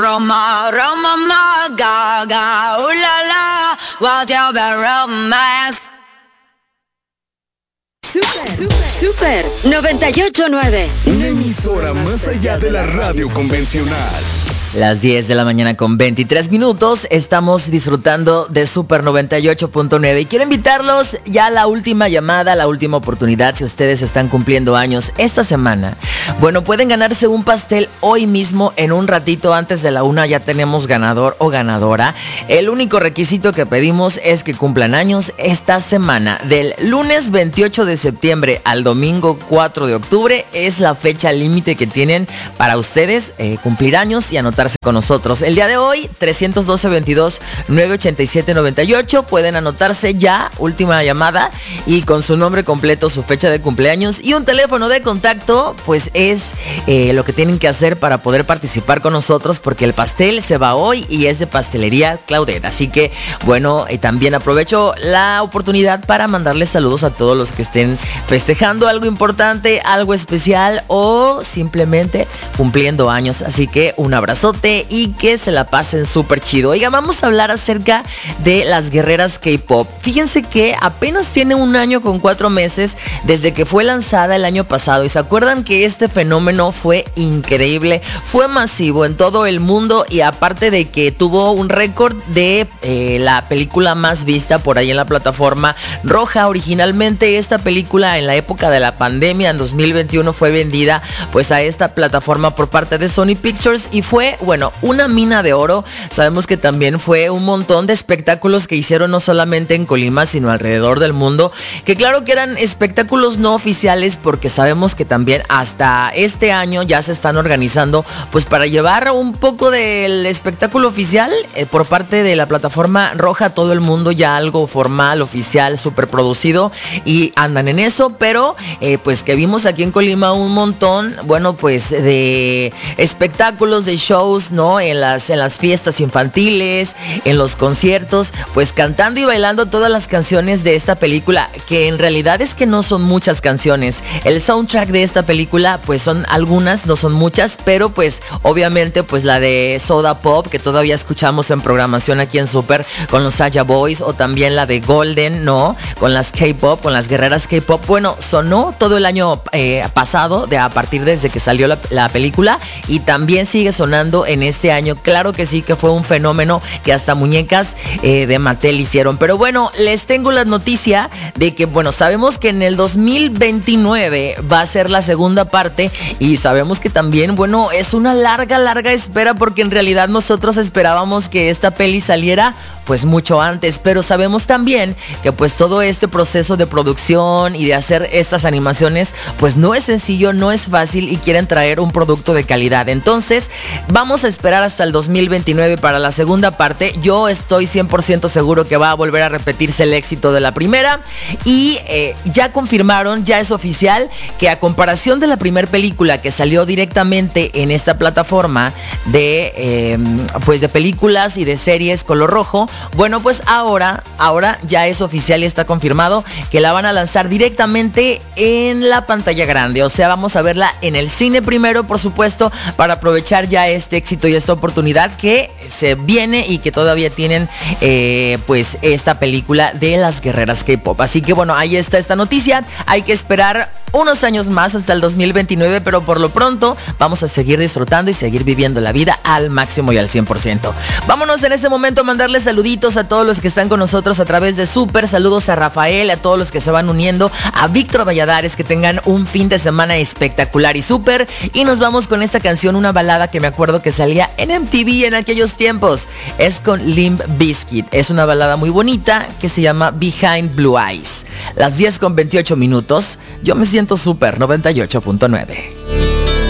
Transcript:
Roma, Roma, ma, ga, ga, ooh la la, what's your romance? Super 98.9. Una emisora más allá de la radio convencional. Las 10 de la mañana con 23 minutos, estamos disfrutando de Super 98.9 y quiero invitarlos ya a la última llamada, la última oportunidad si ustedes están cumpliendo años esta semana. Bueno, pueden ganarse un pastel hoy mismo, en un ratito antes de la 1 ya tenemos ganador o ganadora. El único requisito que pedimos es que cumplan años esta semana, del lunes 28 de septiembre al domingo 4 de octubre, es la fecha límite que tienen para ustedes cumplir años y anotar con nosotros. El día de hoy, 312-22-987-98. Pueden anotarse ya, última llamada, y con su nombre completo, su fecha de cumpleaños y un teléfono de contacto, pues es lo que tienen que hacer para poder participar con nosotros, porque el pastel se va hoy y es de Pastelería Claudette. Así que, bueno, también aprovecho la oportunidad para mandarles saludos a todos los que estén festejando algo importante, algo especial o simplemente cumpliendo años. Así que un abrazo y que se la pasen súper chido. Oiga, vamos a hablar acerca de las guerreras K-pop. Fíjense que apenas tiene 1 año con 4 meses desde que fue lanzada el año pasado, y se acuerdan que este fenómeno fue increíble, fue masivo en todo el mundo, y aparte de que tuvo un récord de la película más vista por ahí en la plataforma Roja. Originalmente esta película, en la época de la pandemia, en 2021, fue vendida pues a esta plataforma por parte de Sony Pictures y fue, bueno, una mina de oro. Sabemos que también fue un montón de espectáculos que hicieron no solamente en Colima, sino alrededor del mundo, que claro que eran espectáculos no oficiales, porque sabemos que también hasta este año ya se están organizando pues para llevar un poco del espectáculo oficial por parte de la plataforma Roja a todo el mundo, ya algo formal, oficial, súper producido, y andan en eso. Pero pues que vimos aquí en Colima un montón, bueno, pues de espectáculos, de shows, ¿no? En las fiestas infantiles, en los conciertos, pues cantando y bailando todas las canciones de esta película, que en realidad es que no son muchas canciones. El soundtrack de esta película pues son algunas, no son muchas, pero pues obviamente pues la de Soda Pop, que todavía escuchamos en programación aquí en Super con los Saja Boys, o también la de Golden, ¿no? Con las K-pop, con las guerreras K-pop. Bueno, sonó todo el año pasado, a partir desde que salió la película, y también sigue sonando en este año. Claro que sí, que fue un fenómeno, que hasta muñecas de Mattel hicieron. Pero bueno, les tengo la noticia de que, bueno, sabemos que en el 2029 va a ser la segunda parte, y sabemos que también, bueno, es una larga espera, porque en realidad nosotros esperábamos que esta peli saliera pues mucho antes, pero sabemos también que pues todo este proceso de producción y de hacer estas animaciones pues no es sencillo, no es fácil, y quieren traer un producto de calidad. Entonces vamos a esperar hasta el 2029 para la segunda parte. Yo estoy 100% seguro que va a volver a repetirse el éxito de la primera, y ya confirmaron, ya es oficial, que a comparación de la primera película que salió directamente en esta plataforma de pues de películas y de series color rojo, bueno, pues ahora ya es oficial y está confirmado que la van a lanzar directamente en la pantalla grande. O sea, vamos a verla en el cine primero, por supuesto, para aprovechar ya este éxito y esta oportunidad que se viene, y que todavía tienen pues esta película de las guerreras K-pop. Así que bueno, ahí está esta noticia. Hay que esperar unos años más hasta el 2029, pero por lo pronto vamos a seguir disfrutando y seguir viviendo la vida al máximo y al 100%. Vámonos en este momento a mandarles saluditos a todos los que están con nosotros a través de Super. Saludos a Rafael, a todos los que se van uniendo, a Víctor Valladares, que tengan un fin de semana espectacular y súper. Y nos vamos con esta canción, una balada que me acuerdo que salía en MTV en aquellos tiempos. Es con Limp Bizkit. Es una balada muy bonita que se llama Behind Blue Eyes. Las 10 con 28 minutos. Yo me siento Super 98.9.